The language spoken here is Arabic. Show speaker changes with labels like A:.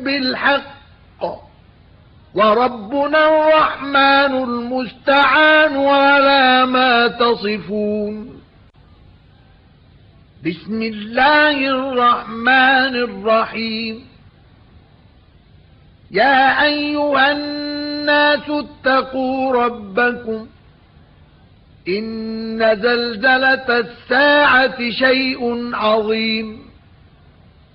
A: بالحق وربنا الرحمن المستعان على ما تصفون. بسم الله الرحمن الرحيم. يا أيها الناس اتقوا ربكم إن زلزلة الساعة شيء عظيم